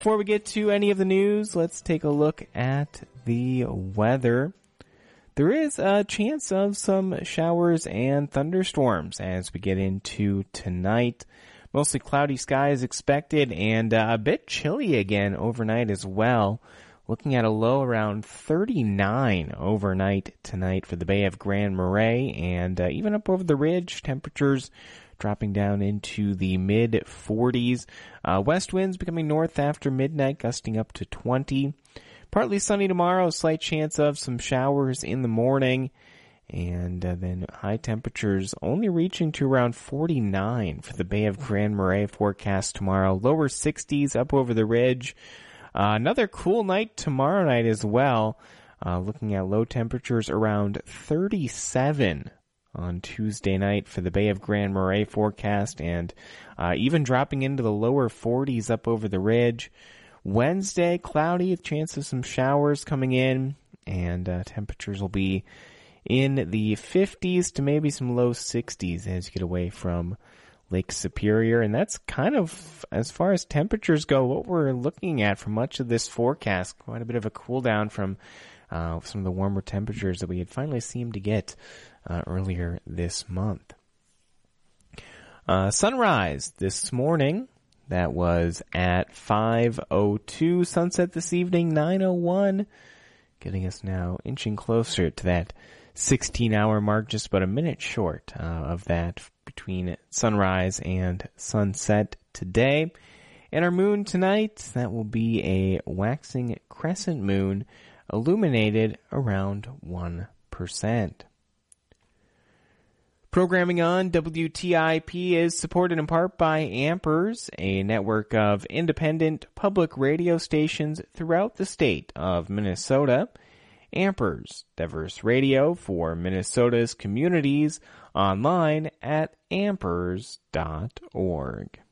Before we get to any of the news, let's take a look at the weather. There is a chance of some showers and thunderstorms as we get into tonight. Mostly cloudy skies expected and a bit chilly again overnight as well. Looking at a low around 39 overnight tonight for the Bay of Grand Marais, and even up over the ridge, temperatures dropping down into the mid-40s. West winds becoming north after midnight, gusting up to 20. Partly sunny tomorrow, a slight chance of some showers in the morning, and then high temperatures only reaching to around 49 for the Bay of Grand Marais forecast tomorrow. Lower 60s up over the ridge. Another cool night tomorrow night as well. Looking at low temperatures around 37 on Tuesday night for the Bay of Grand Marais forecast, and even dropping into the lower 40s up over the ridge. Wednesday, cloudy, with chance of some showers coming in, and temperatures will be in the 50s to maybe some low 60s as you get away from Lake Superior. And that's kind of, as far as temperatures go, what we're looking at for much of this forecast. Quite a bit of a cool down from some of the warmer temperatures that we had finally seemed to get earlier this month. Sunrise this morning, that was at 5:02. Sunset this evening, 9:01. Getting us now inching closer to that 16-hour mark, just about a minute short of that between sunrise and sunset today. And our moon tonight, that will be a waxing crescent moon, illuminated around 1%. Programming on WTIP is supported in part by Ampers, a network of independent public radio stations throughout the state of Minnesota. Ampers, diverse radio for Minnesota's communities, online at ampers.org.